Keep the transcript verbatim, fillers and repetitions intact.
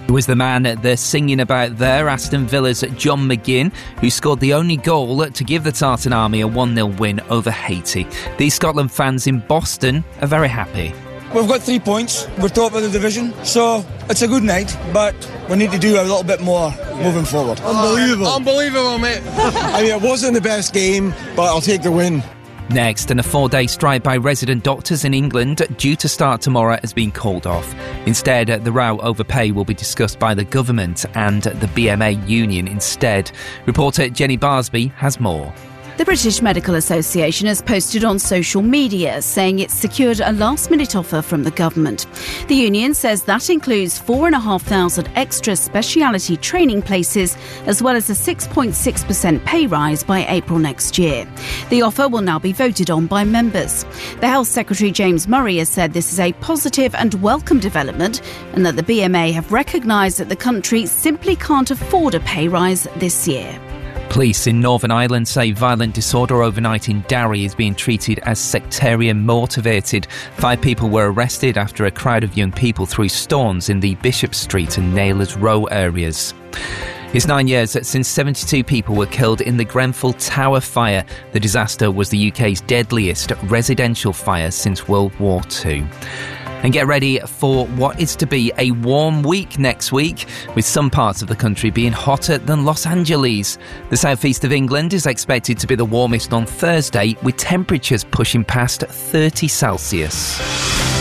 It was the man they're singing about there, Aston Villa's John McGinn, who scored the only goal to give the Tartan Army a one nil win over Haiti. These Scotland fans in Boston are very happy. We've got three points. We're top of the division, so it's a good night, but we need to do a little bit more moving forward. Unbelievable. Unbelievable, mate. I mean, it wasn't the best game, but I'll take the win. Next, and a four-day strike by resident doctors in England due to start tomorrow has been called off. Instead, the row over pay will be discussed by the government and the B M A union instead. Reporter Jenny Barsby has more. The British Medical Association has posted on social media saying it's secured a last-minute offer from the government. The union says that includes four thousand five hundred extra speciality training places, as well as a six point six percent pay rise by April next year. The offer will now be voted on by members. The Health Secretary James Murray has said this is a positive and welcome development, and that the B M A have recognised that the country simply can't afford a pay rise this year. Police in Northern Ireland say violent disorder overnight in Derry is being treated as sectarian motivated. Five people were arrested after a crowd of young people threw stones in the Bishop Street and Naylors Row areas. It's nine years since seventy-two people were killed in the Grenfell Tower fire. The disaster was the U K's deadliest residential fire since World War Two. And get ready for what is to be a warm week next week, with some parts of the country being hotter than Los Angeles. The southeast of England is expected to be the warmest on Thursday, with temperatures pushing past thirty Celsius.